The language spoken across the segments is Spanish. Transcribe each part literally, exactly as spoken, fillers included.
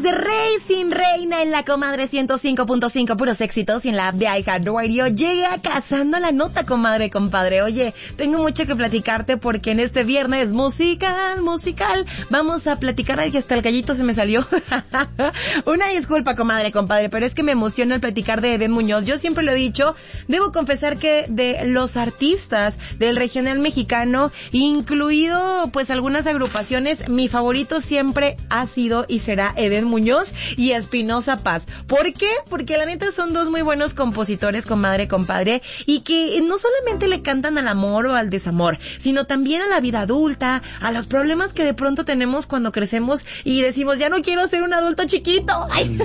de Rey sin Reina en la comadre ciento cinco punto cinco, puros éxitos, y en la app de iHeartRadio llega Cazando la Nota, comadre, compadre. Oye, tengo mucho que platicarte porque en este viernes musical, musical, vamos a platicar. Ay, hasta el gallito se me salió. Una disculpa, comadre, compadre, pero es que me emociona el platicar de Edén Muñoz. Yo siempre lo he dicho, debo confesar que de los artistas del regional mexicano, incluido pues algunas agrupaciones, mi favorito siempre ha sido y será Edén Muñoz y Espinoza Paz. ¿Por qué? Porque la neta son dos muy buenos compositores, comadre, compadre, y que no solamente le cantan al amor o al desamor, sino también a la vida adulta, a los problemas que de pronto tenemos cuando crecemos y decimos, ya no quiero ser un adulto chiquito. Ay.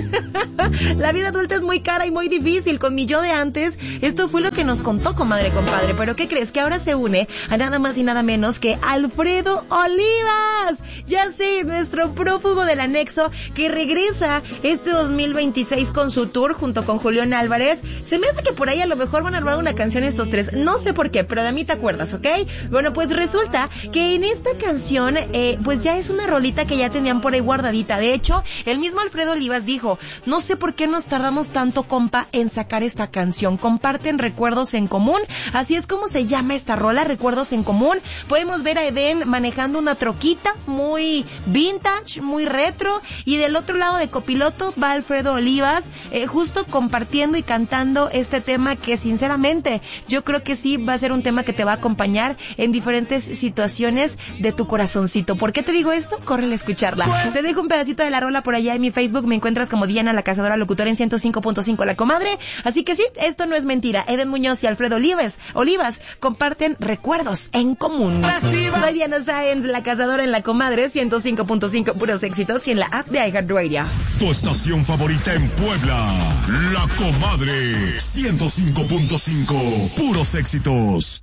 La vida adulta es muy cara y muy difícil. Con mi yo de antes, esto fue lo que nos contó, comadre, compadre. Pero ¿qué crees? Que ahora se une a nada más y nada menos que Alfredo Olivas. Ya sé, nuestro prófugo del anexo, que regresa este dos mil veintiséis con su tour junto con Julián Álvarez. Se me hace que por ahí a lo mejor van a armar una canción estos tres. No sé por qué, pero de mí te acuerdas, ¿ok? Bueno, pues resulta que en esta canción, eh, pues ya es una rolita que ya tenían por ahí guardadita. De hecho, el mismo Alfredo Olivas dijo, no sé por qué nos tardamos tanto, compa, en sacar esta canción. Comparten recuerdos en común. Así es como se llama esta rola, Recuerdos en Común. Podemos ver a Edén manejando una troquita muy vintage, muy retro, y del otro lado de copiloto va Alfredo Olivas, eh, justo compartiendo y cantando este tema que sinceramente yo creo que sí va a ser un tema que te va a acompañar en diferentes situaciones de tu corazoncito. ¿Por qué te digo esto? Córrele a escucharla. Te dejo un pedacito de la rola por allá en mi Facebook. Me encuentras como Diana la Cazadora Locutora en ciento cinco punto cinco La Comadre. Así que sí, esto no es mentira. Edén Muñoz y Alfredo Olivas, Olivas comparten recuerdos en común. Soy Diana Sáenz, la Cazadora en La Comadre ciento cinco punto cinco, puros éxitos, y en la app de iHeartRadio. Tu estación favorita en Puebla, La Comadre ciento cinco punto cinco, puros éxitos.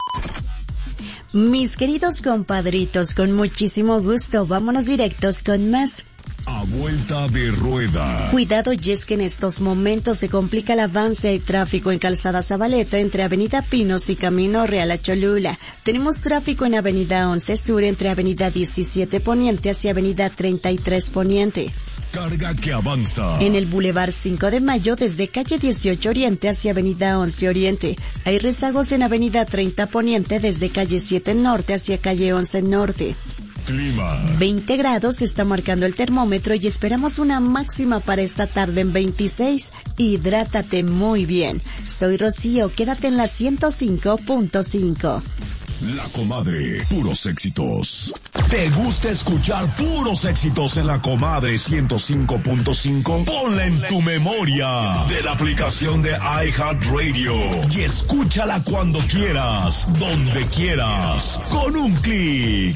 Mis queridos compadritos, con muchísimo gusto, vámonos directos con más. A vuelta de rueda. Cuidado, y es que en estos momentos se complica el avance y tráfico en Calzada Zabaleta entre Avenida Pinos y Camino Real a Cholula. Tenemos tráfico en Avenida once Sur entre Avenida diecisiete Poniente hacia Avenida treinta y tres Poniente. Carga que avanza. En el Boulevard cinco de Mayo desde calle dieciocho Oriente hacia Avenida once Oriente. Hay rezagos en Avenida treinta Poniente desde calle siete Norte hacia calle once Norte. Clima. veinte grados está marcando el termómetro y esperamos una máxima para esta tarde en veintiséis. Hidrátate muy bien. Soy Rocío, quédate en la ciento cinco punto cinco. La Comadre, puros éxitos. ¿Te gusta escuchar puros éxitos en La Comadre ciento cinco punto cinco? Ponla en tu memoria de la aplicación de iHeartRadio y escúchala cuando quieras, donde quieras, con un clic.